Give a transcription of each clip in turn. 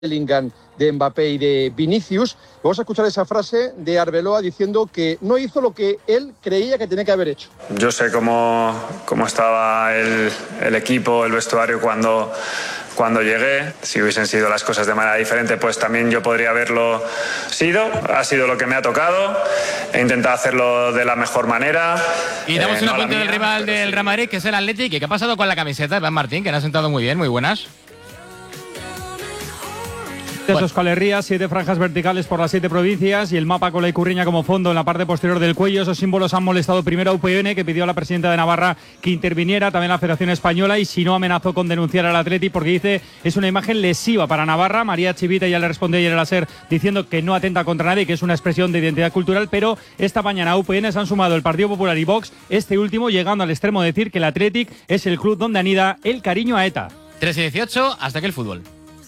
Bellingham, de Mbappé y de Vinicius. Vamos a escuchar esa frase de Arbeloa diciendo que no hizo lo que él creía que tenía que haber hecho. Yo sé cómo estaba el equipo, el vestuario cuando llegué. Si hubiesen sido las cosas de manera diferente, pues también yo podría haberlo sido. Ha sido lo que me ha tocado. He intentado hacerlo de la mejor manera. Y damos un apunte del rival del Real Madrid, que es el Athletic. ¿Qué ha pasado con la camiseta de Iván Martín, que le ha sentado muy bien, muy buenas? Euskal Herria, 7 franjas verticales por las 7 provincias y el mapa con la icurriña como fondo en la parte posterior del cuello. Esos símbolos han molestado primero a UPN, que pidió a la presidenta de Navarra que interviniera, también la Federación Española, y si no amenazó con denunciar al Athletic porque dice es una imagen lesiva para Navarra. María Chivita ya le respondió ayer en la SER diciendo que no atenta contra nadie, que es una expresión de identidad cultural, pero esta mañana a UPN se han sumado el Partido Popular y Vox, este último llegando al extremo de decir que el Athletic es el club donde anida el cariño a ETA. 3:18, hasta que el fútbol.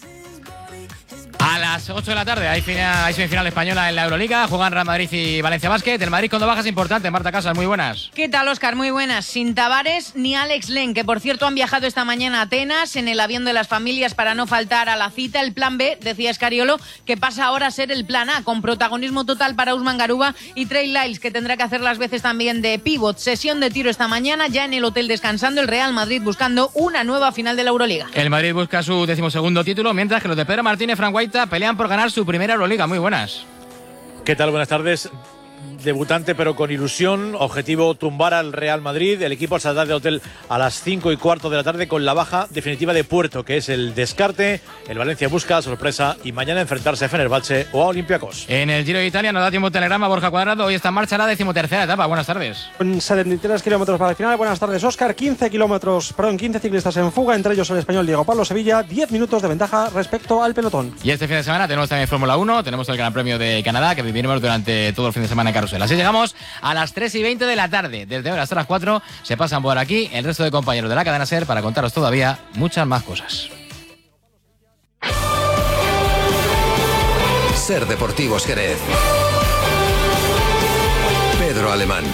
A las 8 de la tarde hay semifinal española en la Euroliga. Juegan Real Madrid y Valencia Basket. El Madrid con 2 bajas importantes. Marta Casas, muy buenas. ¿Qué tal, Óscar? Muy buenas. Sin Tavares ni Alex Len, que por cierto han viajado esta mañana a Atenas en el avión de las familias para no faltar a la cita. El plan B, decía Escariolo, que pasa ahora a ser el plan A, con protagonismo total para Usman Garuba y Trey Lyles, que tendrá que hacer las veces también de pívot. Sesión de tiro esta mañana, ya en el hotel descansando. El Real Madrid buscando una nueva final de la Euroliga. El Madrid busca su 12º título, mientras que los de Pedro Martínez y Fran Guaita pelean por ganar su primera Euroliga. Muy buenas. ¿Qué tal? Buenas tardes. Debutante pero con ilusión, objetivo tumbar al Real Madrid. El equipo saldrá del hotel a las 5:15 de la tarde con la baja definitiva de Puerto, que es el descarte. El Valencia busca sorpresa y mañana enfrentarse a Fenerbahce o a Olympiacos. En el Giro de Italia nos da tiempo telegrama Borja Cuadrado. Hoy está en marcha la 13ª etapa. Buenas tardes. Con 73 kilómetros para el final. Buenas tardes, Óscar. 15 ciclistas en fuga, entre ellos el español Diego Pablo Sevilla. 10 minutos de ventaja respecto al pelotón. Y este fin de semana tenemos también Fórmula 1. Tenemos el Gran Premio de Canadá, que viviremos durante todo el fin de semana en carrusel. Así llegamos a las 3:20 de la tarde. Desde ahora hasta las 4 se pasan por aquí el resto de compañeros de la cadena SER para contaros todavía muchas más cosas. SER Deportivos Jerez. Pedro Alemán.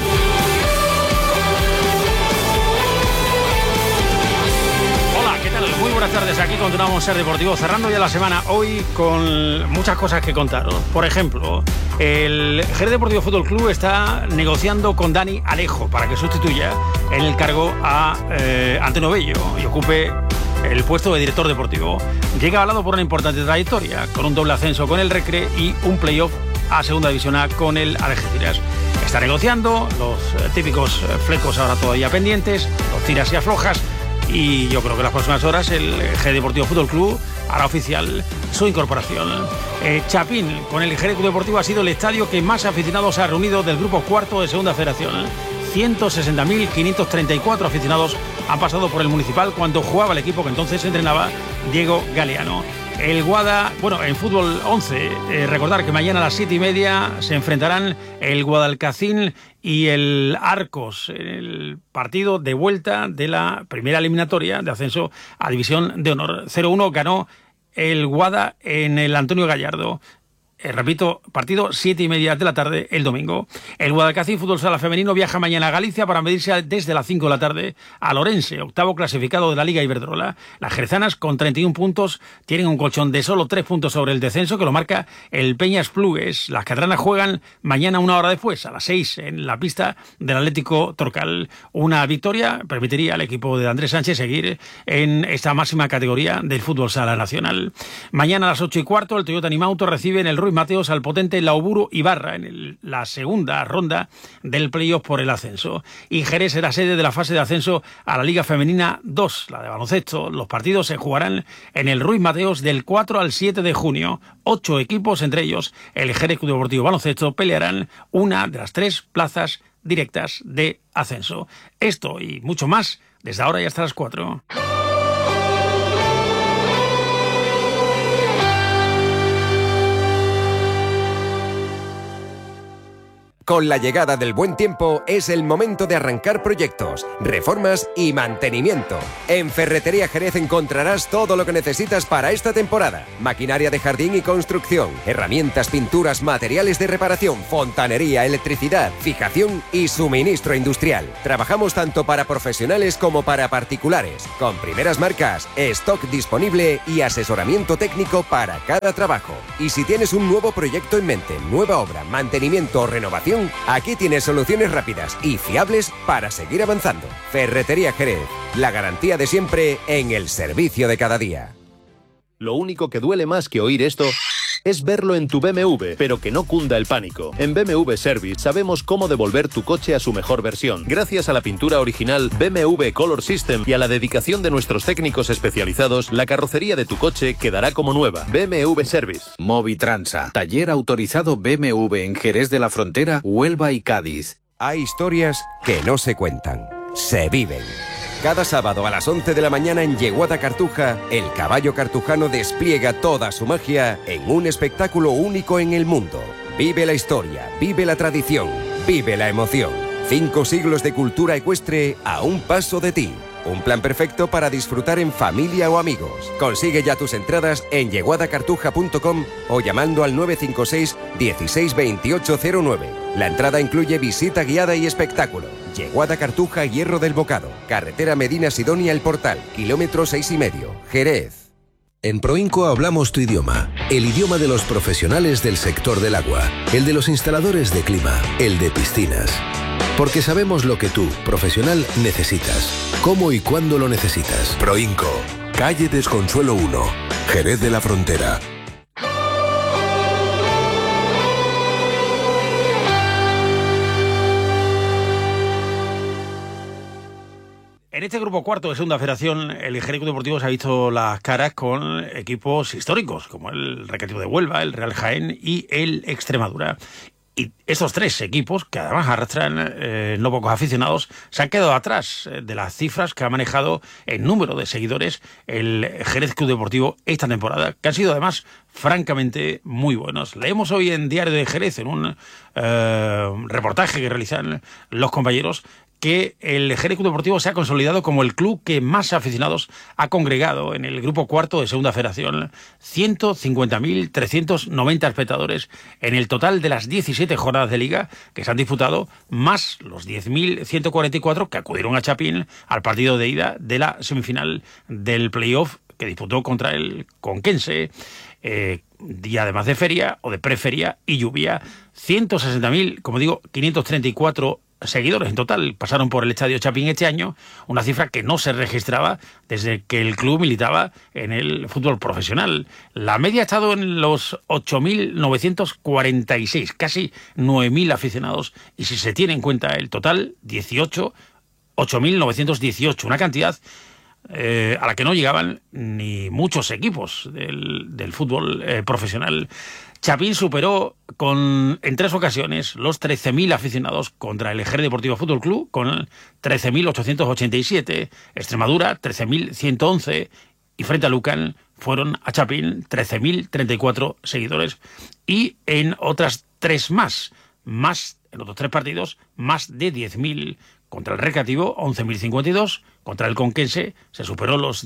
Muy buenas tardes, aquí continuamos SER Deportivo, cerrando ya la semana hoy con muchas cosas que contaros. Por ejemplo, el Jerez Deportivo Fútbol Club está negociando con Dani Alejo para que sustituya en el cargo a Antonio Bello y ocupe el puesto de director deportivo. Llega avalado por una importante trayectoria, con un doble ascenso con el Recre y un playoff a Segunda División A con el Algeciras. Está negociando los típicos flecos ahora todavía pendientes, los tiras y aflojas. Y yo creo que en las próximas horas el Jerez Deportivo Fútbol Club hará oficial su incorporación. Chapín, con el Jerez Deportivo, ha sido el estadio que más aficionados ha reunido del grupo cuarto de Segunda Federación. 160.534 aficionados han pasado por el municipal cuando jugaba el equipo que entonces entrenaba Diego Galeano. El Guada, bueno, en fútbol 11, recordar que mañana a las 7:30 se enfrentarán el Guadalcacín y el Arcos en el partido de vuelta de la primera eliminatoria de ascenso a División de Honor. 0-1 ganó el Guada en el Antonio Gallardo. Repito, partido 7:30 de la tarde el domingo. El Guadalcacín Fútbol Sala Femenino viaja mañana a Galicia para medirse desde las 5 de la tarde a Lorense, octavo clasificado de la Liga Iberdrola. Las jerezanas, con 31 puntos, tienen un colchón de solo 3 puntos sobre el descenso, que lo marca el Peñas Plugues. Las catranas juegan mañana una hora después, a las 6, en la pista del Atlético Torcal. Una victoria permitiría al equipo de Andrés Sánchez seguir en esta máxima categoría del fútbol sala nacional. Mañana a las 8:15 el Toyota Animauto recibe en el Ruiz Mateos al potente Lauburu Ibarra en la segunda ronda del playoff por el ascenso. Y Jerez será sede de la fase de ascenso a la Liga Femenina 2, la de baloncesto. Los partidos se jugarán en el Ruiz Mateos del 4 al 7 de junio. 8 equipos, entre ellos el Jerez Club Deportivo Baloncesto, pelearán una de las 3 plazas directas de ascenso. Esto y mucho más desde ahora y hasta las 4. Con la llegada del buen tiempo es el momento de arrancar proyectos, reformas y mantenimiento. En Ferretería Jerez encontrarás todo lo que necesitas para esta temporada. Maquinaria de jardín y construcción, herramientas, pinturas, materiales de reparación, fontanería, electricidad, fijación y suministro industrial. Trabajamos tanto para profesionales como para particulares, con primeras marcas, stock disponible y asesoramiento técnico para cada trabajo. Y si tienes un nuevo proyecto en mente, nueva obra, mantenimiento o renovación, aquí tienes soluciones rápidas y fiables para seguir avanzando. Ferretería Jerez, la garantía de siempre en el servicio de cada día. Lo único que duele más que oír esto es verlo en tu BMW, pero que no cunda el pánico. En BMW Service sabemos cómo devolver tu coche a su mejor versión. Gracias a la pintura original BMW Color System y a la dedicación de nuestros técnicos especializados, la carrocería de tu coche quedará como nueva. BMW Service. Movitransa, taller autorizado BMW en Jerez de la Frontera, Huelva y Cádiz. Hay historias que no se cuentan, se viven. Cada sábado a las 11 de la mañana en Yeguada Cartuja, el caballo cartujano despliega toda su magia en un espectáculo único en el mundo. Vive la historia, vive la tradición, vive la emoción. 5 siglos de cultura ecuestre a un paso de ti. Un plan perfecto para disfrutar en familia o amigos. Consigue ya tus entradas en yeguadacartuja.com o llamando al 956 16 2809. La entrada incluye visita guiada y espectáculo. Yeguada Cartuja, Hierro del Bocado, carretera Medina Sidonia El Portal, kilómetro 6,5, Jerez. En Proinco hablamos tu idioma, el idioma de los profesionales del sector del agua, el de los instaladores de clima, el de piscinas. Porque sabemos lo que tú, profesional, necesitas, cómo y cuándo lo necesitas. Proinco, calle Desconsuelo 1, Jerez de la Frontera. En este grupo cuarto de Segunda Federación, el Jerez Deportivo se ha visto las caras con equipos históricos, como el Recreativo de Huelva, el Real Jaén y el Extremadura. Y estos 3 equipos, que además arrastran no pocos aficionados, se han quedado atrás de las cifras que ha manejado en número de seguidores el Jerez Club Deportivo esta temporada, que han sido además francamente muy buenos. Leemos hoy en Diario de Jerez, en un reportaje que realizan los compañeros, que el Jerez Club Deportivo se ha consolidado como el club que más aficionados ha congregado en el grupo cuarto de Segunda Federación. 150.390 espectadores en el total de las 17 jornadas de liga que se han disputado, más los 10.144 que acudieron a Chapín al partido de ida de la semifinal del playoff que disputó contra el Conquense, día además de feria o de preferia y lluvia. 160.000, como digo, 534 seguidores en total pasaron por el Estadio Chapín este año, una cifra que no se registraba desde que el club militaba en el fútbol profesional. La media ha estado en los 8.946, casi 9.000 aficionados, y si se tiene en cuenta el total, 8.918, una cantidad a la que no llegaban ni muchos equipos del fútbol profesional. Chapín superó en 3 ocasiones los 13.000 aficionados contra el Jerez Deportivo Fútbol Club, con 13.887, Extremadura 13.111 y frente a Lucan fueron a Chapín 13.034 seguidores, y en otras 3 más en otros 3 partidos, más de 10.000. Contra el Recreativo, 11.052, contra el Conquense se superó los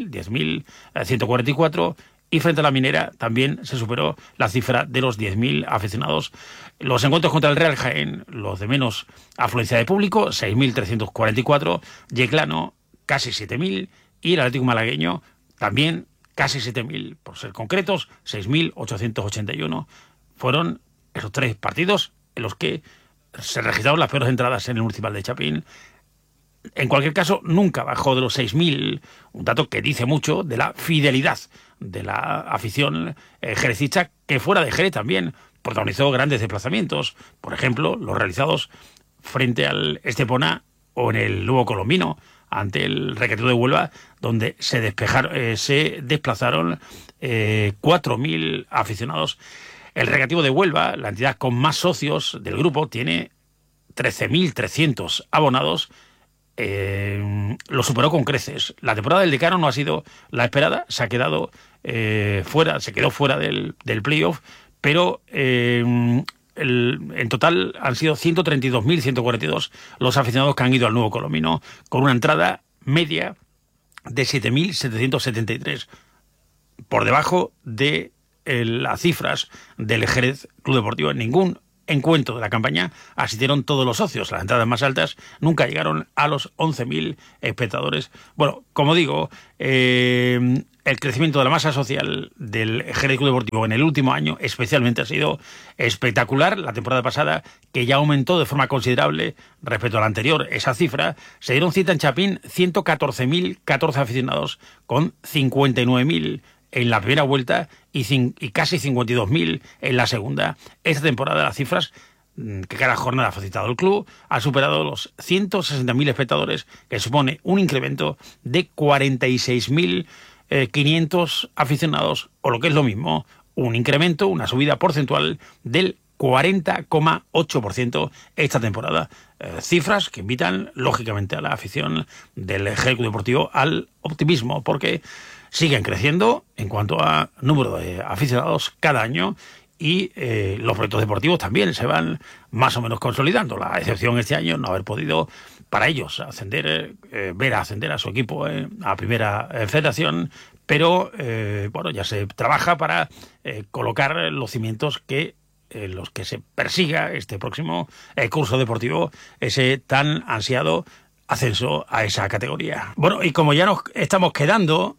10.144, y frente a la Minera también se superó la cifra de los 10.000 aficionados. Los encuentros contra el Real Jaén, los de menos afluencia de público, 6.344, Yeclano casi 7.000 y el Atlético Malagueño también casi 7.000, por ser concretos, 6.881. Fueron esos 3 partidos en los que se registraron las peores entradas en el Municipal de Chapín. En cualquier caso, nunca bajó de los 6.000, un dato que dice mucho de la fidelidad de la afición jerezista, que fuera de Jerez también protagonizó grandes desplazamientos, por ejemplo, los realizados frente al Estepona o en el Lugo Colombino, ante el Recreativo de Huelva, donde se desplazaron 4.000 aficionados. El Recreativo de Huelva, la entidad con más socios del grupo, tiene 13.300 abonados. Lo superó con creces. La temporada del Decano no ha sido la esperada, se quedó fuera del playoff, pero en total han sido 132.142 los aficionados que han ido al Nuevo Colomino, con una entrada media de 7.773, por debajo de las cifras del Jerez Club Deportivo. En ningún encuentro de la campaña asistieron todos los socios. Las entradas más altas nunca llegaron a los 11.000 espectadores. Bueno, como digo, el crecimiento de la masa social del Jerez Club Deportivo en el último año especialmente ha sido espectacular. La temporada pasada, que ya aumentó de forma considerable respecto a la anterior, esa cifra, se dieron cita en Chapín 114.014 aficionados, con 59.000 en la primera vuelta y casi 52.000 en la segunda. Esta temporada las cifras que cada jornada ha facilitado el club ha superado los 160.000 espectadores, que supone un incremento de 46.500 aficionados, o lo que es lo mismo, un incremento, una subida porcentual del 40,8% esta temporada. Cifras que invitan, lógicamente, a la afición del Jerez Club Deportivo al optimismo, porque siguen creciendo en cuanto a número de aficionados cada año, y los proyectos deportivos también se van más o menos consolidando. La excepción este año no haber podido para ellos ascender, ver ascender a su equipo a Primera Federación, pero bueno, ya se trabaja para colocar los cimientos que los que se persiga este próximo curso deportivo, ese tan ansiado ascenso a esa categoría. Bueno, y como ya nos estamos quedando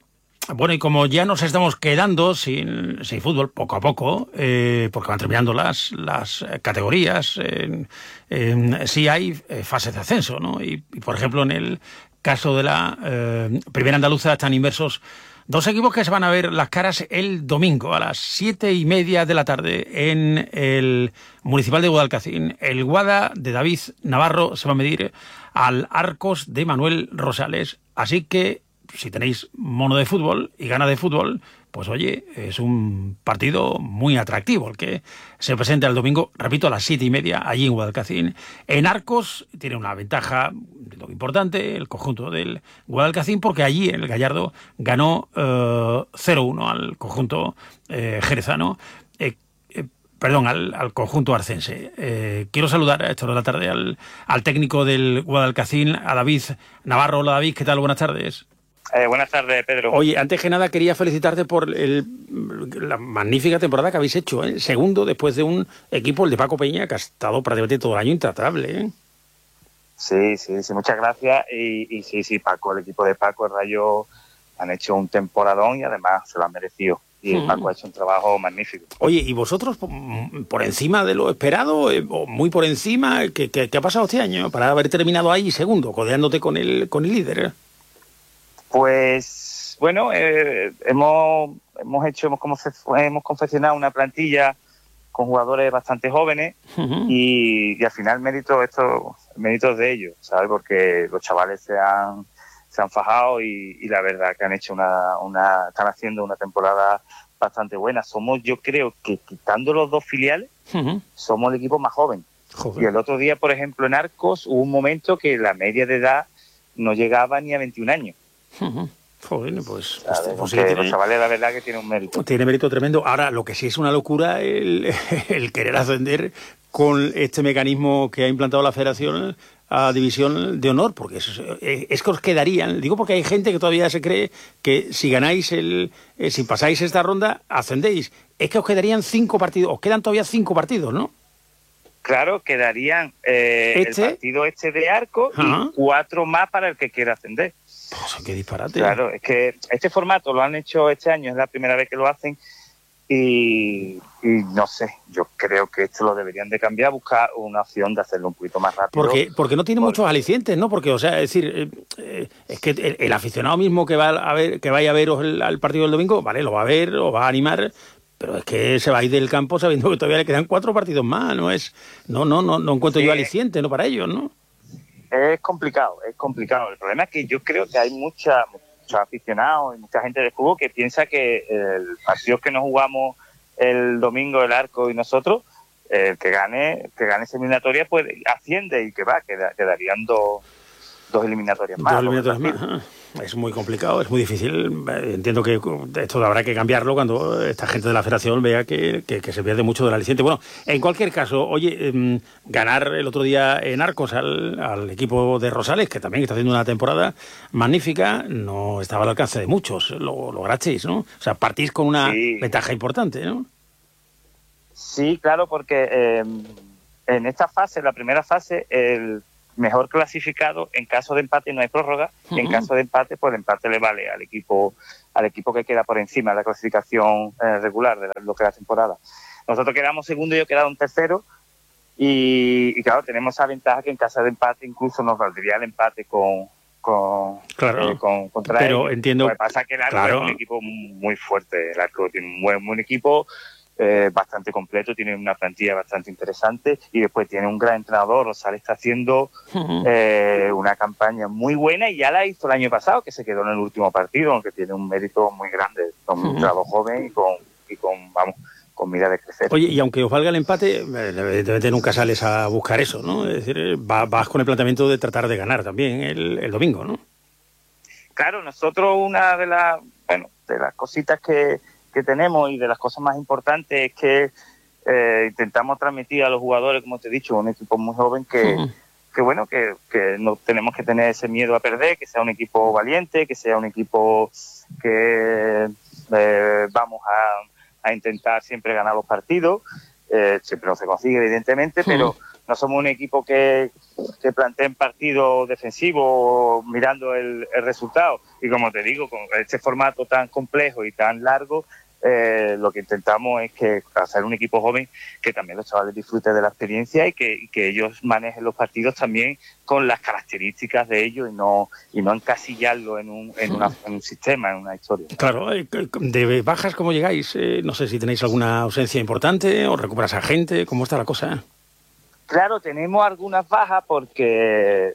sin fútbol poco a poco, porque van terminando las categorías, sí hay fases de ascenso, ¿no? Y por ejemplo, en el caso de la Primera Andaluza están inmersos dos equipos que se van a ver las caras el domingo a las 7:30 de la tarde en el Municipal de Guadalcacín. El Guada de David Navarro se va a medir al Arcos de Manuel Rosales. Así que, si tenéis mono de fútbol y ganas de fútbol, pues oye, es un partido muy atractivo el que se presenta el domingo, repito, a las 7:30 allí en Guadalcacín. En Arcos tiene una ventaja importante el conjunto del Guadalcacín, porque allí en el Gallardo ganó 0-1 al conjunto jerezano, al conjunto arcense. Quiero saludar a esta hora de la tarde al técnico del Guadalcacín, a David Navarro. Hola David, ¿qué tal? Buenas tardes. Buenas tardes, Pedro. Oye, antes que nada quería felicitarte por la magnífica temporada que habéis hecho, ¿eh? Segundo, después de un equipo, el de Paco Peña, que ha estado prácticamente todo el año intratable, ¿eh? Sí, muchas gracias. Y sí, Paco, el equipo de Paco, el Rayo, han hecho un temporadón y además se lo han merecido. Y Paco ha hecho un trabajo magnífico. Oye, ¿y vosotros por encima de lo esperado, o muy por encima, qué ha pasado este año para haber terminado ahí segundo, codeándote con el líder? Pues bueno, hemos confeccionado una plantilla con jugadores bastante jóvenes, y al final méritos de ellos, ¿sabes? Porque los chavales se han fajado y la verdad que han hecho están haciendo una temporada bastante buena. Somos, yo creo que quitando los dos filiales, somos el equipo más joven. Y el otro día, por ejemplo, en Arcos hubo un momento que la media de edad no llegaba ni a 21 años. Joder, pues sí, los chavales, la verdad que tienen un mérito. Tiene mérito tremendo. Ahora, lo que sí es una locura el querer ascender con este mecanismo que ha implantado la Federación a División de Honor, porque es que os quedarían, digo porque hay gente que todavía se cree que si ganáis si pasáis esta ronda, ascendéis. Es que os quedarían 5 partidos, os quedan todavía 5 partidos, ¿no? Claro, quedarían el partido de Arcos y 4 más para el que quiera ascender. Pues qué disparate. Claro, es que este formato lo han hecho este año, es la primera vez que lo hacen, y no sé, yo creo que esto lo deberían de cambiar, buscar una opción de hacerlo un poquito más rápido. Porque no tiene muchos alicientes, ¿no? Porque, o sea, es decir, es que el aficionado mismo que vaya a veros al partido del domingo, vale, lo va a ver, o va a animar, pero es que se va a ir del campo sabiendo que todavía le quedan 4 partidos más, no encuentro yo aliciente, ¿no? Para ellos, ¿no? Es complicado. El problema es que yo creo que hay muchos aficionados y mucha gente de fútbol que piensa que el partido que nos jugamos el domingo, el Arco y nosotros, el que gane esa eliminatoria, pues asciende, y que quedarían dos eliminatorias más. Es muy complicado, es muy difícil. Entiendo que esto habrá que cambiarlo cuando esta gente de la federación vea que se pierde mucho del aliciente. Bueno, en cualquier caso, oye, ganar el otro día en Arcos al equipo de Rosales, que también está haciendo una temporada magnífica, no estaba al alcance de muchos. Lo lograsteis, ¿no? O sea, partís con una ventaja importante, ¿no? Sí, claro, porque en esta fase, la primera fase, el mejor clasificado, en caso de empate no hay prórroga, y en caso de empate, pues el empate le vale al equipo que queda por encima de la clasificación regular de lo que es la temporada. Nosotros quedamos segundo y yo he quedado en tercero, y claro, tenemos esa ventaja que en caso de empate incluso nos valdría el empate contra pero ellos. Entiendo. Lo que pasa es que el Arco es un equipo muy fuerte, el Arco tiene un buen equipo, bastante completo, tiene una plantilla bastante interesante y después tiene un gran entrenador. Rosales está haciendo una campaña muy buena y ya la hizo el año pasado, que se quedó en el último partido, aunque tiene un mérito muy grande, con un trabajo joven y con mira de crecer. Oye, y aunque os valga el empate, evidentemente nunca sales a buscar eso, ¿no? Es decir, vas con el planteamiento de tratar de ganar también el domingo, ¿no? Claro, nosotros una de las cositas que tenemos y de las cosas más importantes es que intentamos transmitir a los jugadores, como te he dicho, un equipo muy joven que no tenemos que tener ese miedo a perder, que sea un equipo valiente, que sea un equipo que vamos a intentar siempre ganar los partidos. Siempre no se consigue, evidentemente, pero no somos un equipo que planteen partidos defensivos mirando el resultado. Y como te digo, con este formato tan complejo y tan largo, lo que intentamos es que hacer un equipo joven que también los chavales disfruten de la experiencia y que ellos manejen los partidos también con las características de ellos y no encasillarlo en un sistema, en una historia. Claro, de bajas, ¿cómo llegáis? No sé si tenéis alguna ausencia importante o recuperas a gente, ¿cómo está la cosa? Claro, tenemos algunas bajas porque,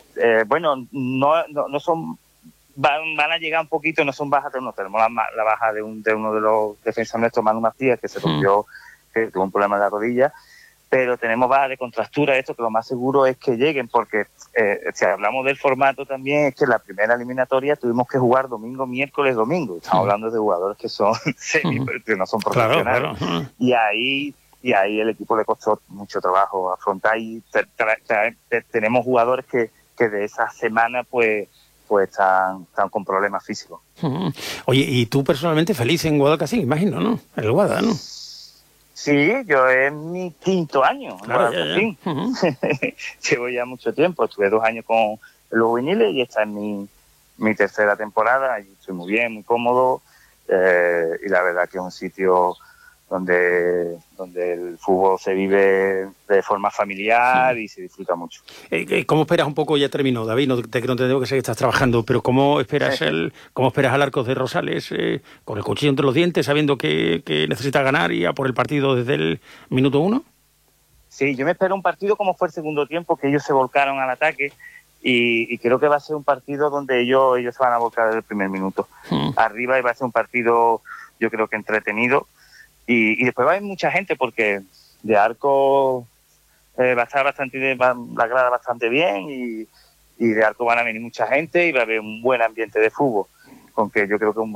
no son... Van a llegar un poquito, no son bajas, tenemos la baja de uno de los defensas nuestros, Manu Matías, que se rompió, que tuvo un problema en la rodilla, pero tenemos bajas de contractura, esto que lo más seguro es que lleguen, porque si hablamos del formato también, es que la primera eliminatoria tuvimos que jugar domingo, miércoles, domingo. Estamos hablando de jugadores que son que no son profesionales. Claro. Y ahí el equipo le costó mucho trabajo afrontar y tenemos jugadores que de esa semana pues están con problemas físicos. Oye, y tú personalmente feliz en Guadalcacín, imagino, ¿no? En el Guada, ¿no? Sí, yo es mi quinto año en Guadalcacín. Llevo ya mucho tiempo, estuve 2 años con los juveniles y esta es mi tercera temporada y estoy muy bien, muy cómodo y la verdad que es un sitio donde el fútbol se vive de forma familiar y se disfruta mucho. ¿Cómo esperas un poco? Ya terminó, David, no te tengo que sé que estás trabajando, pero ¿cómo esperas al Arcos de Rosales con el cuchillo entre los dientes, sabiendo que necesita ganar y a por el partido desde el minuto 1? Sí, yo me espero un partido como fue el segundo tiempo, que ellos se volcaron al ataque y creo que va a ser un partido donde ellos se van a volcar desde el primer minuto. Arriba y va a ser un partido, yo creo que entretenido. Y después va a haber mucha gente porque de Arco va a estar la grada bastante bien y de Arco van a venir mucha gente y va a haber un buen ambiente de fútbol, con que yo creo que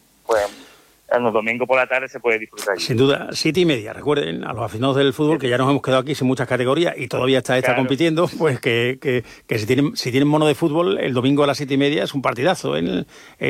los domingos por la tarde se puede disfrutar. Sin duda, 7:30. Recuerden a los aficionados del fútbol que ya nos hemos quedado aquí sin muchas categorías y todavía está compitiendo, pues que si tienen mono de fútbol, el domingo a las 7:30 es un partidazo. En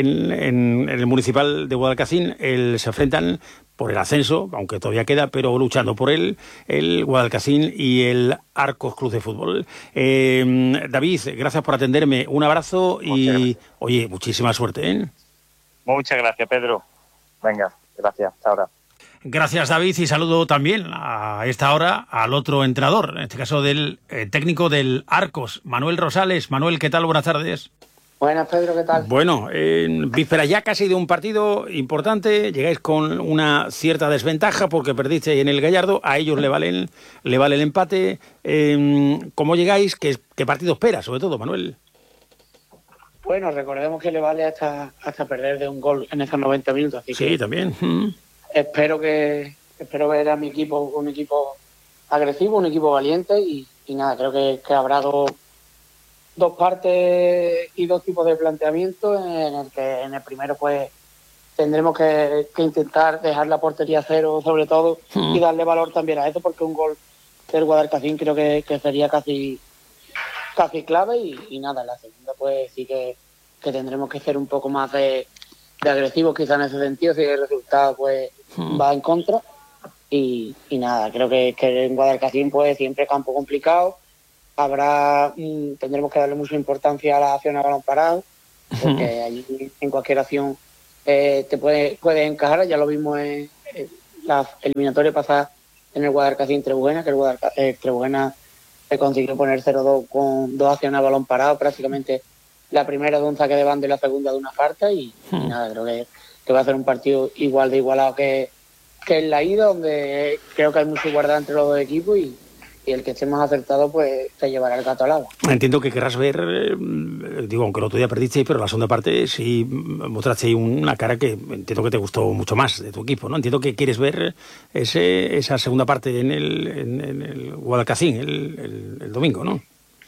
el Municipal de Guadalcacín se enfrentan por el ascenso, aunque todavía queda, pero luchando por él, el Guadalcacín y el Arcos Club de Fútbol. David, gracias por atenderme. Un abrazo y, oye, muchísima suerte. Muchas gracias, Pedro. Venga, gracias. Hasta ahora. Gracias, David, y saludo también a esta hora al otro entrenador, en este caso del técnico del Arcos, Manuel Rosales. Manuel, ¿qué tal? Buenas tardes. Buenas, Pedro, ¿qué tal? Bueno, en víspera ya casi de un partido importante, llegáis con una cierta desventaja porque perdiste en el Gallardo, a ellos le vale el empate. ¿Cómo llegáis? ¿Qué partido esperas, sobre todo, Manuel? Bueno, recordemos que le vale hasta perder de un gol en esos 90 minutos. Así sí, que también. Espero ver a mi equipo un equipo agresivo, un equipo valiente y nada, creo que habrá dos dos partes y dos tipos de planteamiento, en el que en el primero pues tendremos que intentar dejar la portería a cero sobre todo y darle valor también a eso, porque un gol del Guadalcacín creo que sería casi clave y nada, en la segunda pues sí que tendremos que ser un poco más de agresivos quizá en ese sentido, si el resultado pues va en contra y nada, creo que en Guadalcacín pues siempre campo complicado, tendremos que darle mucha importancia a la acción a balón parado, porque allí en cualquier acción te puede encajar. Ya lo vimos en la eliminatoria pasada en el Guadalcacín Trebujena, que el Trebujena se consiguió poner 0-2 con 2 acciones a balón parado, prácticamente la primera de un saque de banda y la segunda de una falta y nada, creo que va a ser un partido igual de igualado que en la ida, donde creo que hay mucha igualdad entre los dos equipos y el que esté más acertado pues se llevará el gato al agua. Entiendo que querrás ver, aunque el otro día perdisteis, pero la segunda parte sí mostrasteis una cara que entiendo que te gustó mucho más de tu equipo, ¿no? Entiendo que quieres ver esa segunda parte en el Guadalcacín el domingo, ¿no?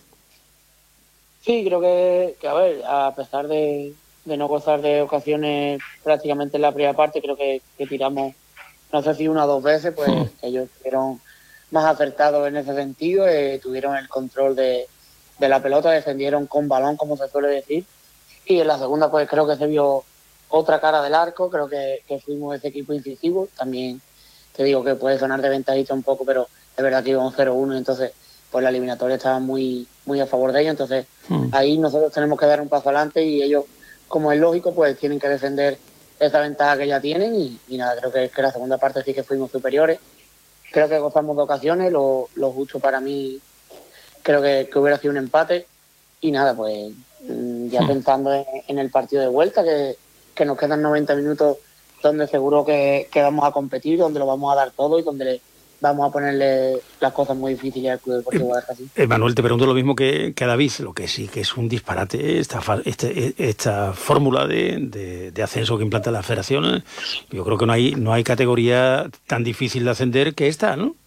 Sí, creo que a ver, a pesar de no gozar de ocasiones prácticamente en la primera parte, creo que tiramos, no sé si 1 o 2 veces, pues ellos fueron más acertados en ese sentido, tuvieron el control de la pelota, defendieron con balón, como se suele decir, y en la segunda pues creo que se vio otra cara del arco, creo que fuimos ese equipo incisivo, también te digo que puede sonar de ventajista un poco, pero es verdad que íbamos 0-1, entonces pues la eliminatoria estaba muy, muy a favor de ellos, entonces ahí nosotros tenemos que dar un paso adelante y ellos, como es lógico, pues tienen que defender esa ventaja que ya tienen y nada, creo que la segunda parte sí que fuimos superiores. Creo que gozamos de ocasiones, lo justo para mí creo que hubiera sido un empate y nada, pues ya pensando en el partido de vuelta, que nos quedan 90 minutos donde seguro que vamos a competir, donde lo vamos a dar todo y donde vamos a ponerle las cosas muy difíciles al Club Deportivo Guadalcacín. Manuel, te pregunto lo mismo que a David, lo que sí que es un disparate esta fórmula de ascenso que implanta la Federación. Yo creo que no hay categoría tan difícil de ascender que esta, ¿no?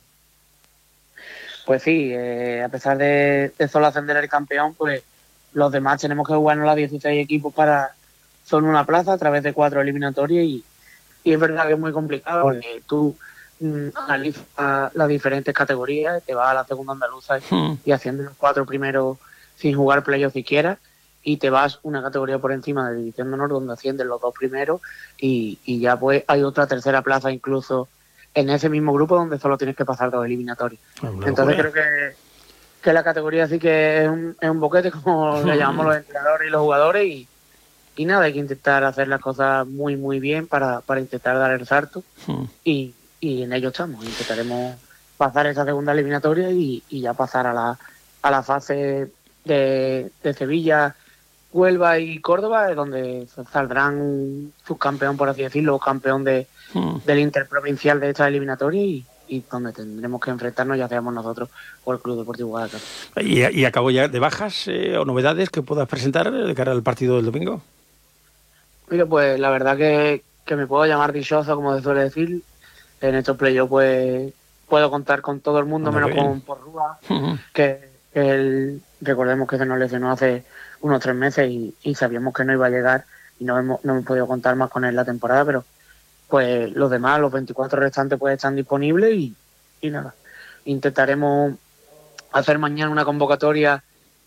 Pues sí, a pesar de solo ascender el campeón, pues los demás tenemos que jugarnos las 16 equipos para son una plaza a través de 4 eliminatorias y es verdad que es muy complicado porque tú analizas las diferentes categorías, te vas a la segunda andaluza y haciendo los 4 primeros sin jugar playoff siquiera y te vas una categoría por encima de División de Honor donde ascienden los 2 primeros y ya pues hay otra tercera plaza incluso en ese mismo grupo donde solo tienes que pasar 2 eliminatorios. Entonces creo que la categoría sí que es un boquete, como le llamamos los entrenadores y los jugadores y nada, hay que intentar hacer las cosas muy muy bien para intentar dar el salto y en ello estamos. Intentaremos pasar esa segunda eliminatoria y ya pasar a la fase de Sevilla, Huelva y Córdoba, donde saldrán un subcampeón, por así decirlo, campeón del interprovincial de esta eliminatoria y donde tendremos que enfrentarnos, ya seamos nosotros o el Club Deportivo Guadalajara. ¿Y acabo ya de bajas o novedades que puedas presentar de cara al partido del domingo? Mira, pues la verdad que me puedo llamar dichoso, como se suele decir. En estos playoffs pues puedo contar con todo el mundo, menos con Porrúa, que recordemos que se nos lesionó hace unos 3 meses y sabíamos que no iba a llegar y no hemos podido contar más con él la temporada, pero pues los demás, los 24 restantes pues están disponibles y nada, intentaremos hacer mañana una convocatoria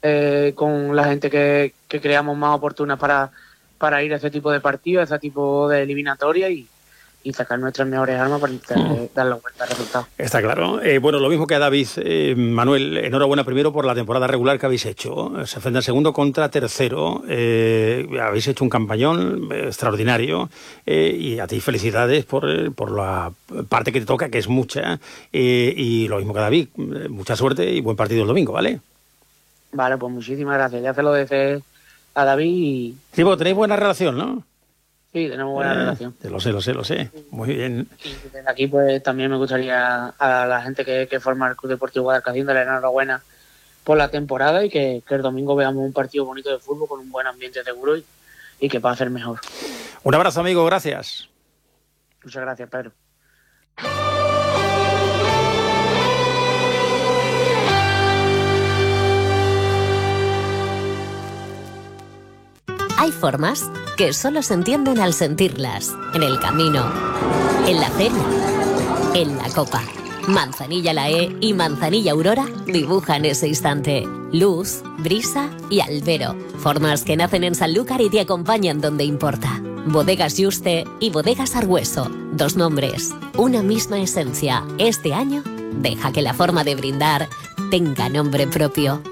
con la gente que creamos más oportuna para ir a ese tipo de partidos, a ese tipo de eliminatoria y sacar nuestras mejores armas para intentar dar la vuelta al resultado. Está claro. Bueno, lo mismo que a David. Manuel, enhorabuena primero por la temporada regular que habéis hecho. Se enfrentan segundo contra tercero. Habéis hecho un campañón extraordinario y a ti felicidades por la parte que te toca, que es mucha. Y lo mismo que a David. Mucha suerte y buen partido el domingo, ¿vale? Vale, pues muchísimas gracias. Ya se lo deseo a David y... Sí, porque tenéis buena relación, ¿no? Sí, tenemos buena relación. Lo sé. Muy bien. Y desde aquí pues también me gustaría a la gente que forma el Club Deportivo Guadalcacín darle enhorabuena por la temporada y que el domingo veamos un partido bonito de fútbol con un buen ambiente seguro y que va a ser mejor. Un abrazo, amigo, gracias. Muchas gracias, Pedro. Hay formas que solo se entienden al sentirlas. En el camino, en la feria, en la copa. Manzanilla Lae y Manzanilla Aurora dibujan ese instante. Luz, brisa y albero. Formas que nacen en Sanlúcar y te acompañan donde importa. Bodegas Yuste y Bodegas Argüeso. 2 nombres, una misma esencia. Este año, deja que la forma de brindar tenga nombre propio.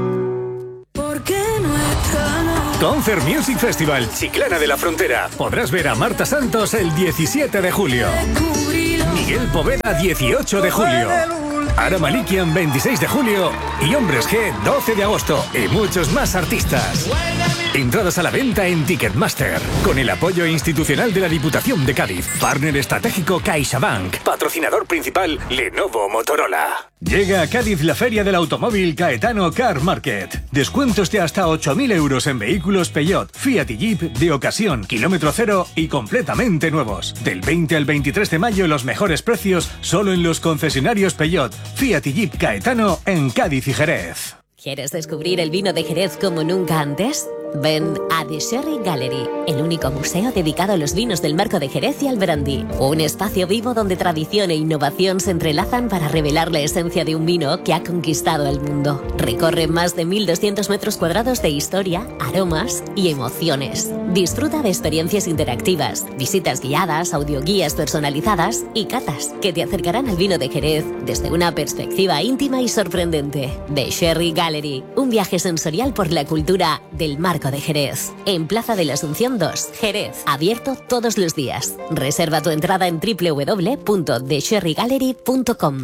Concert Music Festival Chiclana de la Frontera. Podrás ver a Marta Santos el 17 de julio. Miguel Poveda 18 de julio. Ara Malikian 26 de julio. Y Hombres G 12 de agosto. Y muchos más artistas. Entradas a la venta en Ticketmaster. Con el apoyo institucional de la Diputación de Cádiz. Partner estratégico CaixaBank. Patrocinador principal Lenovo Motorola. Llega a Cádiz la Feria del Automóvil Caetano Car Market. Descuentos de hasta 8.000 euros en vehículos Peugeot, Fiat y Jeep de ocasión, kilómetro cero y completamente nuevos. Del 20 al 23 de mayo los mejores precios solo en los concesionarios Peugeot, Fiat y Jeep Caetano en Cádiz y Jerez. ¿Quieres descubrir el vino de Jerez como nunca antes? Ven a The Sherry Gallery, el único museo dedicado a los vinos del Marco de Jerez y al brandy. Un espacio vivo donde tradición e innovación se entrelazan para revelar la esencia de un vino que ha conquistado el mundo. Recorre más de 1.200 metros cuadrados de historia, aromas y emociones. Disfruta de experiencias interactivas, visitas guiadas, audioguías personalizadas y catas que te acercarán al vino de Jerez desde una perspectiva íntima y sorprendente. The Sherry Gallery, un viaje sensorial por la cultura del Marco de Jerez. En Plaza de la Asunción 2, Jerez. Abierto todos los días. Reserva tu entrada en www.thesherrygallery.com.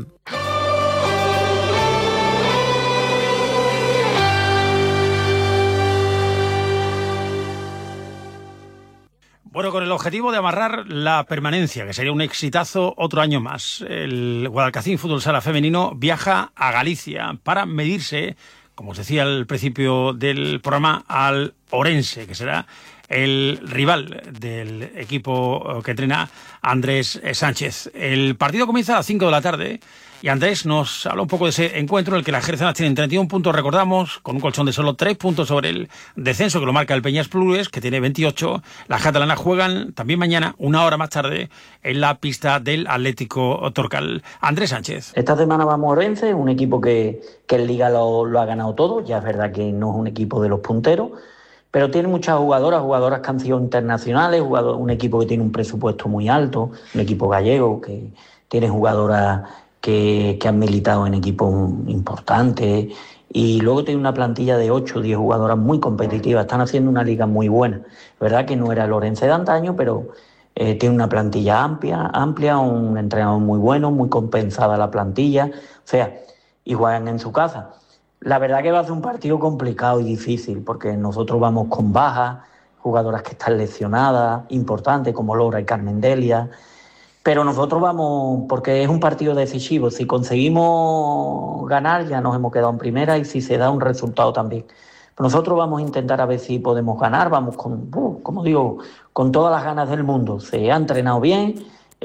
Bueno, con el objetivo de amarrar la permanencia, que sería un exitazo otro año más, el Guadalcacín Fútbol Sala Femenino viaja a Galicia para medirse, como os decía al principio del programa, al Orense, que será el rival del equipo que entrena Andrés Sánchez. El partido comienza a las 5 de la tarde y Andrés nos habla un poco de ese encuentro en el que las jerezanas tienen 31 puntos, recordamos, con un colchón de solo 3 puntos sobre el descenso que lo marca el Peñas Plus, que tiene 28. Las catalanas juegan también mañana, una hora más tarde, en la pista del Atlético Torcal. Andrés Sánchez. Esta semana vamos a Orense, un equipo que en Liga lo ha ganado todo. Ya es verdad que no es un equipo de los punteros, pero tiene muchas jugadoras que han sido internacionales, un equipo que tiene un presupuesto muy alto, un equipo gallego que tiene jugadoras que han militado en equipos importantes, y luego tiene una plantilla de 8 o 10 jugadoras muy competitivas. Están haciendo una liga muy buena. Es verdad que no era el Orense de antaño, pero tiene una plantilla amplia, un entrenador muy bueno, muy compensada la plantilla, o sea, y juegan en su casa. La verdad que va a ser un partido complicado y difícil, porque nosotros vamos con bajas, jugadoras que están lesionadas, importantes como Laura y Carmen Delia, pero nosotros vamos porque es un partido decisivo. Si conseguimos ganar ya nos hemos quedado en primera, y si se da un resultado también. Pero nosotros vamos a intentar a ver si podemos ganar, vamos con, como digo, con todas las ganas del mundo. Se ha entrenado bien,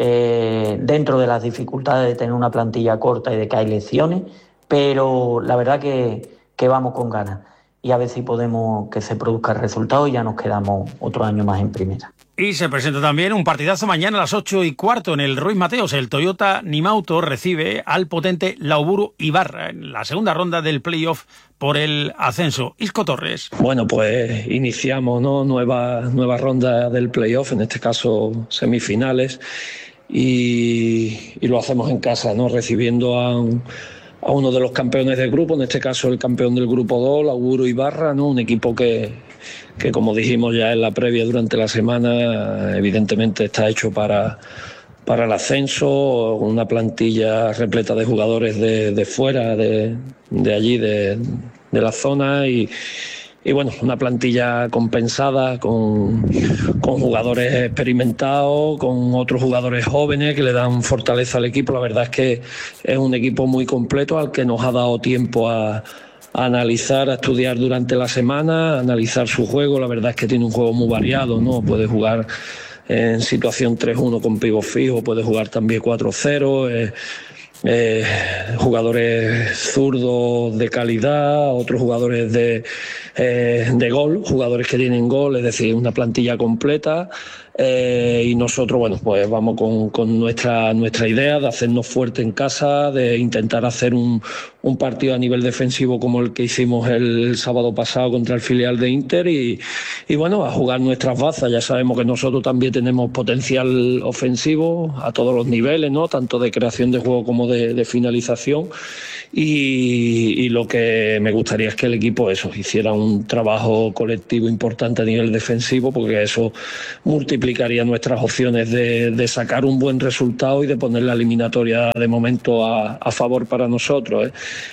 dentro de las dificultades de tener una plantilla corta y de que hay lesiones, pero la verdad que vamos con ganas. Y a ver si podemos que se produzca el resultado y ya nos quedamos otro año más en primera. Y se presenta también un partidazo mañana a las 8:15 en el Ruiz Mateos. El Toyota Nimauto recibe al potente Lauburu Ibarra en la segunda ronda del playoff por el ascenso. Isco Torres. Bueno, pues iniciamos, ¿no? nueva ronda del playoff, en este caso semifinales, y lo hacemos en casa, ¿no? Recibiendo a uno de los campeones del grupo, en este caso el campeón del grupo 2, Lauburu Ibarra, ¿no? Un equipo que como dijimos ya en la previa durante la semana, evidentemente está hecho para el ascenso, con una plantilla repleta de jugadores de fuera, de allí, de la zona, y bueno, una plantilla compensada con jugadores experimentados, con otros jugadores jóvenes que le dan fortaleza al equipo. La verdad es que es un equipo muy completo al que nos ha dado tiempo a analizar, a estudiar durante la semana, a analizar su juego. La verdad es que tiene un juego muy variado, ¿no? Puede jugar en situación 3-1 con pívot fijo, puede jugar también 4-0. jugadores zurdos de calidad, otros jugadores de gol, jugadores que tienen gol, es decir, una plantilla completa. Y nosotros, bueno, pues vamos con nuestra idea de hacernos fuerte en casa, de intentar hacer un partido a nivel defensivo como el que hicimos el sábado pasado contra el filial de Inter y bueno, a jugar nuestras bazas. Ya sabemos que nosotros también tenemos potencial ofensivo a todos los niveles, ¿no? Tanto de creación de juego como de finalización. Y lo que me gustaría es que el equipo hiciera un trabajo colectivo importante a nivel defensivo, porque eso multiplicaría nuestras opciones de sacar un buen resultado y de poner la eliminatoria de momento a favor para nosotros,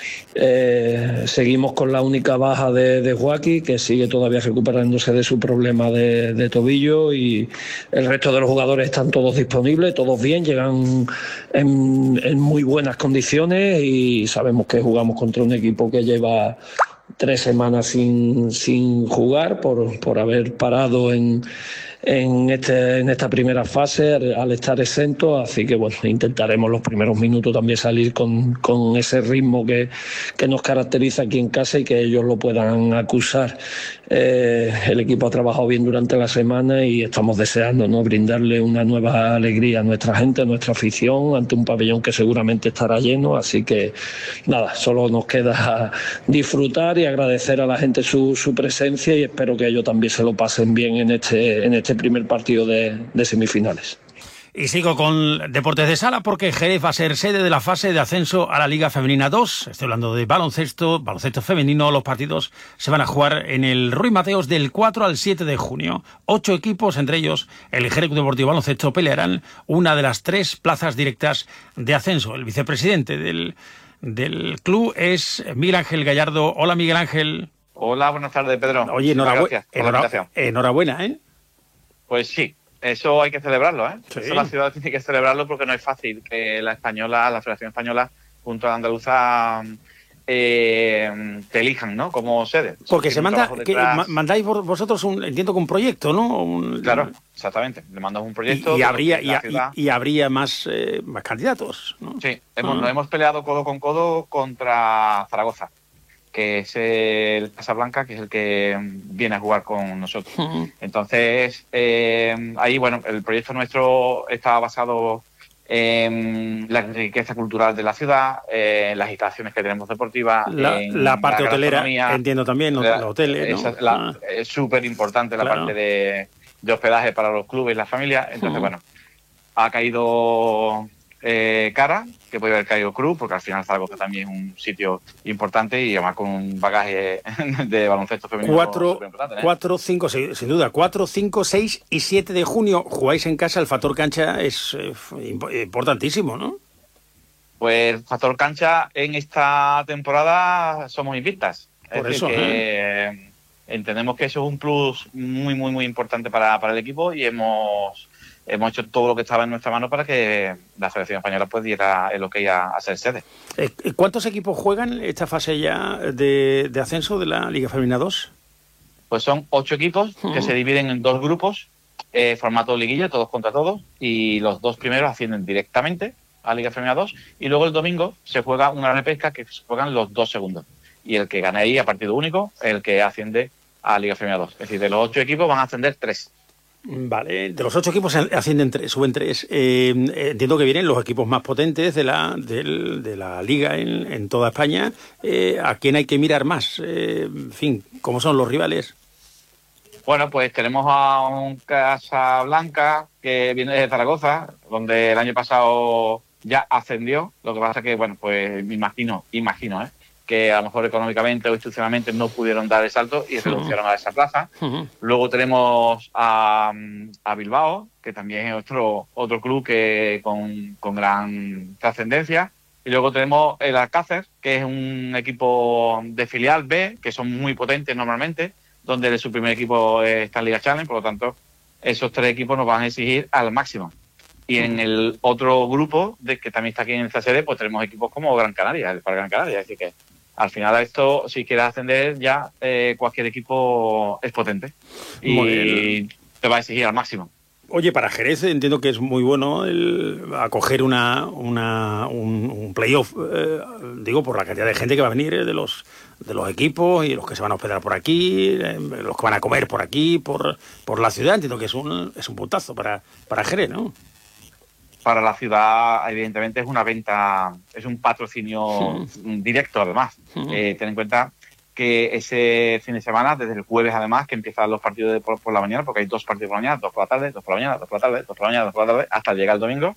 Seguimos con la única baja de Joaquín, que sigue todavía recuperándose de su problema de tobillo, y el resto de los jugadores están todos disponibles, todos bien, llegan en muy buenas condiciones, y sabemos que jugamos contra un equipo que lleva 3 semanas sin jugar por haber parado en esta primera fase al estar exento, así que bueno, intentaremos los primeros minutos también salir con ese ritmo que nos caracteriza aquí en casa y que ellos lo puedan acusar. El equipo ha trabajado bien durante la semana y estamos deseando, ¿no?, brindarle una nueva alegría a nuestra gente, a nuestra afición, ante un pabellón que seguramente estará lleno, así que nada, solo nos queda disfrutar y agradecer a la gente su presencia, y espero que ellos también se lo pasen bien en este primer partido de semifinales. Y sigo con Deportes de Sala, porque Jerez va a ser sede de la fase de ascenso a la Liga Femenina 2. Estoy hablando de baloncesto femenino. Los partidos se van a jugar en el Ruy Mateos del 4 al 7 de junio. 8 equipos, entre ellos el Jerez Deportivo Baloncesto, pelearán una de las 3 plazas directas de ascenso. El vicepresidente del club es Miguel Ángel Gallardo. Hola, Miguel Ángel. Hola, buenas tardes, Pedro. Oye, enhorabuena, ¿eh? Pues sí, eso hay que celebrarlo, ¿eh? Sí. Eso la ciudad tiene que celebrarlo, porque no es fácil que la Federación Española, junto a la Andaluza, te elijan, ¿no?, como sede. Porque se manda, mandáis vosotros entiendo que un proyecto, ¿no? Claro, exactamente. Le mandas un proyecto. Y habría más candidatos, ¿no? Sí, nos hemos peleado codo con codo contra Zaragoza, que es el Casablanca, que es el que viene a jugar con nosotros. Entonces, ahí, bueno, el proyecto nuestro está basado en la riqueza cultural de la ciudad, en las instalaciones que tenemos deportivas, la parte hotelera, entiendo también, los hoteles, ¿no? Es súper importante la parte de hospedaje para los clubes y las familias. Entonces, bueno, ha caído cara, que puede haber caído cruz, porque al final Zaragoza también es un sitio importante, y además con un bagaje de baloncesto femenino. 4, 5, sin duda, 4, 5, 6 y 7 de junio jugáis en casa. El factor cancha es importantísimo, ¿no? Pues factor cancha en esta temporada somos invictas. Por es eso, decir, que entendemos que eso es un plus muy, muy, muy importante para el equipo, y hemos hecho todo lo que estaba en nuestra mano para que la Federación Española pues diera el ok a ser sede. ¿Cuántos equipos juegan esta fase ya de ascenso de la Liga Femenina 2? Pues son 8 equipos que se dividen en 2 grupos, formato liguilla, todos contra todos, y los 2 primeros ascienden directamente a Liga Femenina 2, y luego el domingo se juega una repesca que se juegan los 2 segundos, y el que gane ahí a partido único, el que asciende a Liga Femenina 2. Es decir, de los 8 equipos van a ascender 3. Vale, de los 8 equipos ascienden 3, suben 3. Entiendo que vienen los equipos más potentes de la liga en toda España. ¿A quién hay que mirar más? En fin, ¿cómo son los rivales? Bueno, pues tenemos a un Casablanca que viene de Zaragoza, donde el año pasado ya ascendió. Lo que pasa que, bueno, pues me imagino, que a lo mejor económicamente o institucionalmente no pudieron dar el salto y renunciaron a esa plaza. Luego tenemos a Bilbao, que también es otro club que con gran trascendencia. Y luego tenemos el Alcácer, que es un equipo de filial B, que son muy potentes normalmente, donde su primer equipo está en Liga Challenge. Por lo tanto, esos 3 equipos nos van a exigir al máximo. Y en el otro grupo, que también está aquí en esta sede, pues tenemos equipos como Gran Canaria, el Par Gran Canaria. Así que al final a esto, si quieres ascender, ya cualquier equipo es potente y te va a exigir al máximo. Oye, para Jerez entiendo que es muy bueno acoger un playoff, digo, por la cantidad de gente que va a venir de los equipos y los que se van a hospedar por aquí, los que van a comer por aquí, por la ciudad. Entiendo que es un puntazo para Jerez, ¿no? Para la ciudad, evidentemente, es una venta, es un patrocinio directo, además. Ten en cuenta que ese fin de semana, desde el jueves además, que empiezan los partidos por la mañana, porque hay 2 partidos por la mañana, 2 por la tarde, 2 por la mañana, 2 por la tarde, 2 por la mañana, 2 por la tarde, hasta llegar el domingo,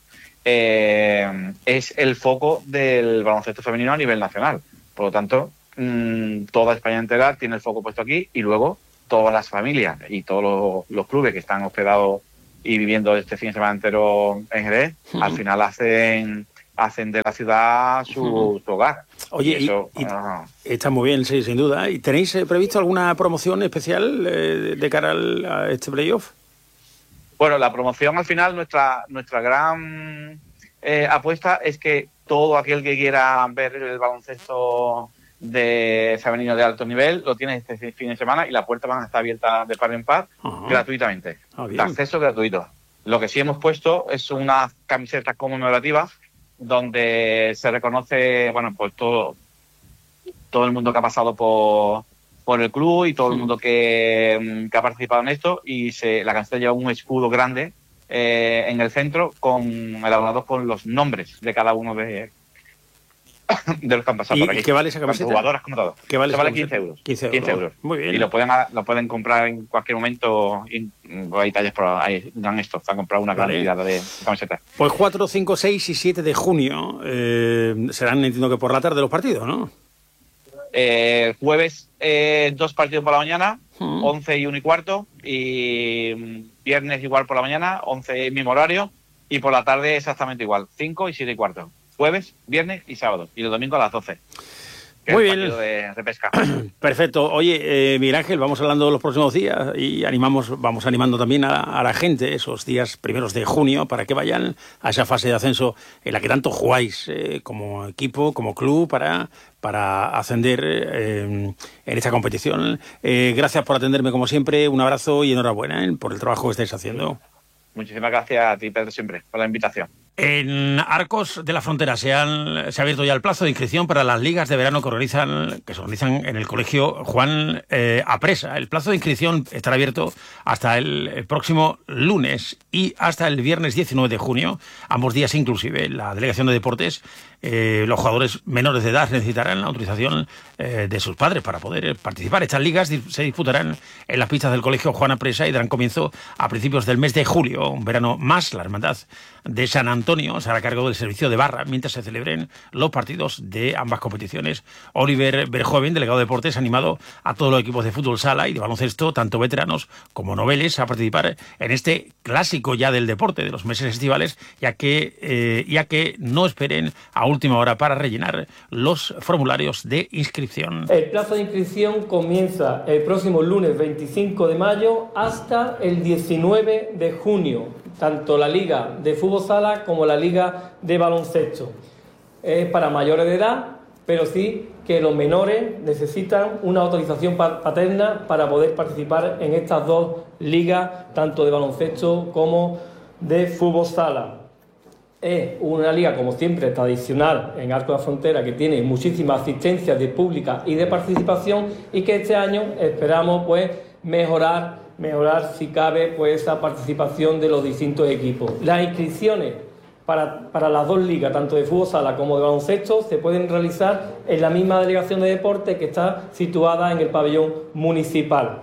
es el foco del baloncesto femenino a nivel nacional. Por lo tanto, toda España entera tiene el foco puesto aquí, y luego todas las familias y todos los clubes que están hospedados y viviendo este fin de semana entero en Jerez, al final hacen de la ciudad su hogar. Oye, y está muy bien, sí, sin duda. ¿Y tenéis previsto alguna promoción especial de cara a este playoff? Bueno, la promoción al final, nuestra gran apuesta es que todo aquel que quiera ver el baloncesto de femenino de alto nivel lo tiene este fin de semana, y las puertas van a estar abiertas de par en par gratuitamente. Acceso gratuito. Lo que sí hemos puesto es una camiseta conmemorativa donde se reconoce, bueno, pues todo el mundo que ha pasado por el club y todo el mundo que ha participado en esto, y la camiseta lleva un escudo grande en el centro elaborado con los nombres de cada uno de los que han pasado por aquí. ¿Y qué vale esa camiseta? Tanto jugadoras como todo. ¿Qué vale? 15 euros. 15 euros. Muy bien. Y lo pueden comprar en cualquier momento. Hay talles por ahí, dan esto, para comprar una gran cantidad de camisetas. Pues 4, 5, 6 y 7 de junio serán, entiendo que por la tarde los partidos, ¿no? Jueves 2 partidos por la mañana, 11 y 1 y cuarto, y viernes igual por la mañana, 11 mismo horario, y por la tarde exactamente igual, 5 y 7 y cuarto. Jueves, viernes y sábado, y el domingo a las 12. Muy bien. De pesca. Perfecto. Oye, Miguel Ángel, vamos hablando de los próximos días y vamos animando también a la gente esos días primeros de junio para que vayan a esa fase de ascenso en la que tanto jugáis como equipo, como club, para ascender en esta competición. Gracias por atenderme como siempre, un abrazo y enhorabuena por el trabajo que estáis haciendo. Muchísimas gracias a ti, Pedro, siempre, por la invitación. En Arcos de la Frontera se ha abierto ya el plazo de inscripción para las ligas de verano que se organizan en el colegio Juan Apresa. El plazo de inscripción estará abierto hasta el próximo lunes y hasta el viernes 19 de junio, ambos días inclusive. La Delegación de Deportes, los jugadores menores de edad necesitarán la autorización de sus padres para poder participar. Estas ligas se disputarán en las pistas del colegio Juan Apresa y darán comienzo a principios del mes de julio. Un verano más, la Hermandad de San Antonio se hará cargo del servicio de barra mientras se celebren los partidos de ambas competiciones. Oliver Verjoven, delegado de Deportes, ha animado a todos los equipos de fútbol sala y de baloncesto, tanto veteranos como noveles, a participar en este clásico ya del deporte de los meses estivales, ya que no esperen a última hora para rellenar los formularios de inscripción. El plazo de inscripción comienza el próximo lunes 25 de mayo hasta el 19 de junio. Tanto la Liga de Fútbol Sala como la Liga de Baloncesto. Es para mayores de edad, pero sí que los menores necesitan una autorización paterna para poder participar en estas dos ligas, tanto de baloncesto como de fútbol sala. Es una liga, como siempre, tradicional en Arcos de la Frontera, que tiene muchísima asistencia de pública y de participación, y que este año esperamos mejorar si cabe esa participación de los distintos equipos. Las inscripciones para las dos ligas, tanto de fútbol sala como de baloncesto, se pueden realizar en la misma delegación de deportes que está situada en el pabellón municipal.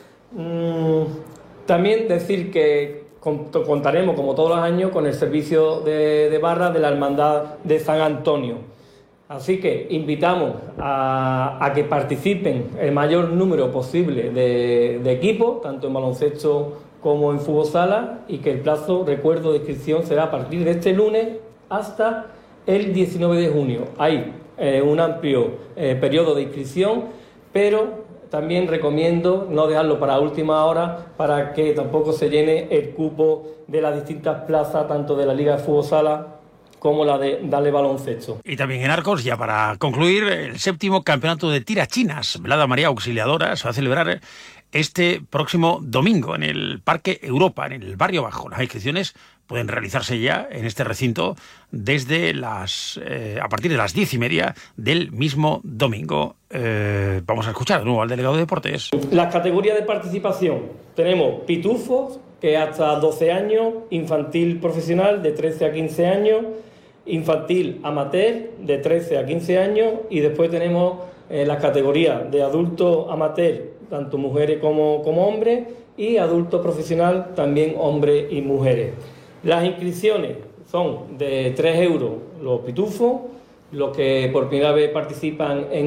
También decir que contaremos, como todos los años, con el servicio de barra de la Hermandad de San Antonio. Así que invitamos a que participen el mayor número posible de equipos, tanto en baloncesto como en fútbol sala, y que el plazo, recuerdo, de inscripción será a partir de este lunes hasta el 19 de junio. Hay un amplio periodo de inscripción, pero también recomiendo no dejarlo para última hora para que tampoco se llene el cupo de las distintas plazas, tanto de la Liga de Fútbol Sala como la de Dale Baloncesto. Y también en Arcos, ya para concluir, el 7º campeonato de tirachinas, Velada María Auxiliadora, se va a celebrar este próximo domingo en el Parque Europa, en el Barrio Bajo. Las inscripciones pueden realizarse ya en este recinto desde a partir de las 10:30 del mismo domingo. Vamos a escuchar de nuevo al delegado de Deportes. Las categorías de participación: tenemos pitufos, que hasta 12 años, infantil profesional de 13 a 15 años, infantil amateur de 13 a 15 años, y después tenemos las categorías de adulto amateur, tanto mujeres como hombres, y adulto profesional, también hombres y mujeres. Las inscripciones son de 3 euros los pitufos. Los que por primera vez participan en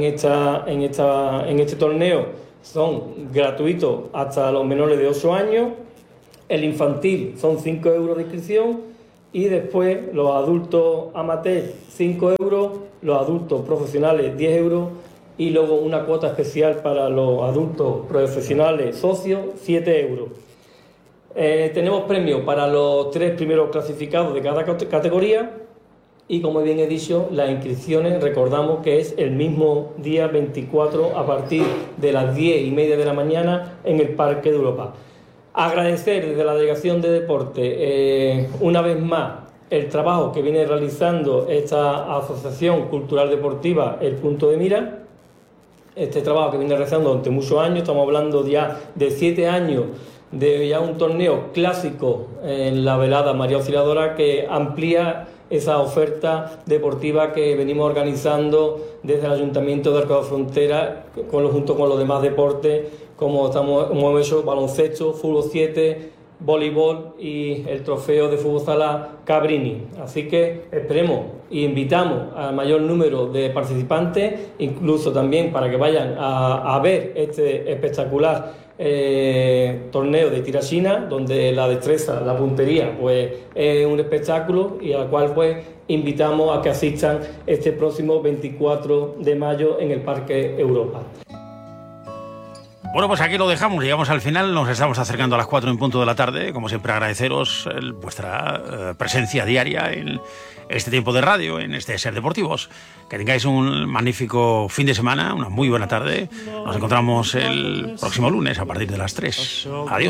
este torneo son gratuitos hasta los menores de 8 años. El infantil son 5 euros de inscripción, y después los adultos amateurs 5 euros, los adultos profesionales 10 euros, y luego una cuota especial para los adultos profesionales socios 7 euros. Tenemos premios para los 3 primeros clasificados de cada categoría, y como bien he dicho, las inscripciones, recordamos que es el mismo día 24 a partir de las 10:30 de la mañana en el Parque de Europa. Agradecer desde la Delegación de Deporte una vez más el trabajo que viene realizando esta Asociación Cultural Deportiva El Punto de Mira. Este trabajo que viene realizando durante muchos años, estamos hablando ya de 7 años de ya un torneo clásico en la velada María Auxiliadora, que amplía esa oferta deportiva que venimos organizando desde el Ayuntamiento de Arcos de Frontera, junto con los demás deportes, como hemos hecho baloncesto, fútbol 7, voleibol y el trofeo de fútbol sala Cabrini. Así que esperemos e invitamos al mayor número de participantes, incluso también para que vayan a ver este espectacular torneo de tirachina, donde la destreza, la puntería, pues es un espectáculo, y al cual pues invitamos a que asistan este próximo 24 de mayo en el Parque Europa. Bueno, pues aquí lo dejamos, llegamos al final, nos estamos acercando a las 4 en punto de la tarde. Como siempre, agradeceros vuestra presencia diaria en este tiempo de radio, en este Ser Deportivos. Que tengáis un magnífico fin de semana, una muy buena tarde. Nos encontramos el próximo lunes a partir de las 3. Adiós.